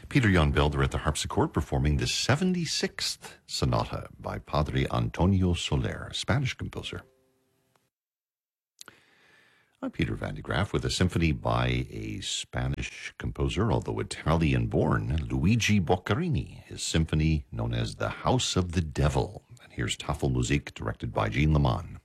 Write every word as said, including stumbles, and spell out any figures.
Peter Young-Belder at the harpsichord performing the seventy-sixth Sonata by Padre Antonio Soler, a Spanish composer. I'm Peter Van de Graaff with a symphony by a Spanish composer, although Italian-born, Luigi Boccherini, his symphony known as The House of the Devil. And here's Tafelmusik, directed by Jean Leman.